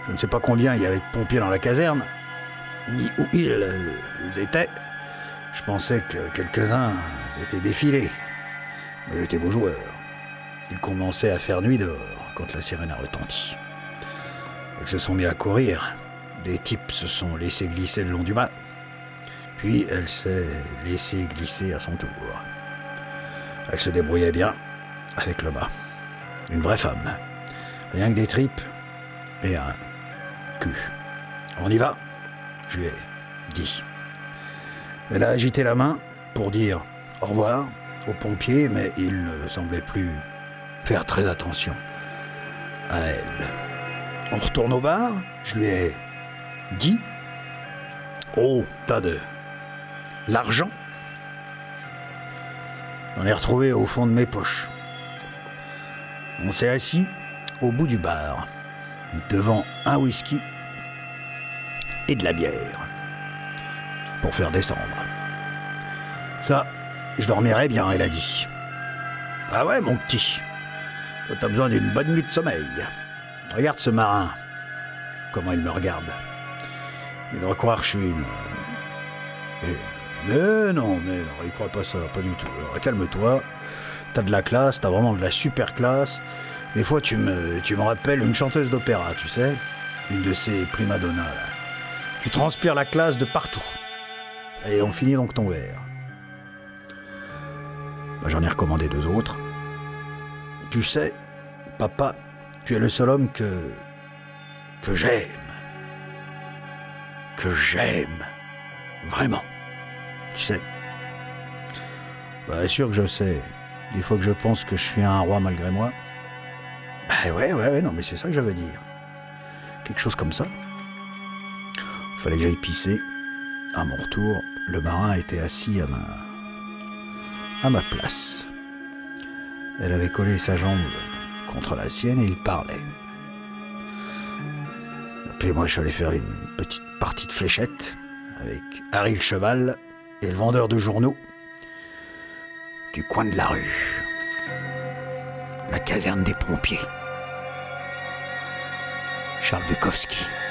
Je ne sais pas combien il y avait de pompiers dans la caserne, ni où ils étaient. Je pensais que quelques-uns étaient défilés. Mais j'étais beau joueur. Il commençait à faire nuit dehors quand la sirène a retenti. Ils se sont mis à courir. Des types se sont laissés glisser le long du mât. Puis elle s'est laissée glisser à son tour. Elle se débrouillait bien avec le mât. Une vraie femme. Rien que des tripes et un cul. On y va, je lui ai dit. Elle a agité la main pour dire au revoir aux pompiers, mais il ne semblait plus faire très attention à elle. On retourne au bar, je lui ai dit oh, t'as de l'argent. J'en ai retrouvé au fond de mes poches. On s'est assis au bout du bar, devant un whisky et de la bière, pour faire descendre. Ça, je dormirai bien, elle a dit. Ah ouais, mon petit, toi t'as besoin d'une bonne nuit de sommeil. Regarde ce marin, comment il me regarde. Il doit croire que je suis une... Mais non, il croit pas ça, pas du tout. Alors, calme-toi, t'as de la classe, t'as vraiment de la super classe. Des fois, tu me rappelles une chanteuse d'opéra, tu sais, une de ces primadonnas, là. Tu transpires la classe de partout. Et on finit donc ton verre. J'en ai recommandé 2 autres. Tu sais, papa, tu es le seul homme que j'aime. Que j'aime. Vraiment. Tu sais. Sûr que je sais. Des fois que je pense que je suis un roi malgré moi. Ouais, non, mais c'est ça que je veux dire. Quelque chose comme ça. Il fallait que j'aille pisser. À mon retour, le marin était assis à ma place. Elle avait collé sa jambe contre la sienne et il parlait. Puis moi, je suis allé faire une petite partie de fléchette avec Harry le cheval et le vendeur de journaux du coin de la rue. La caserne des pompiers. Charles Bukowski.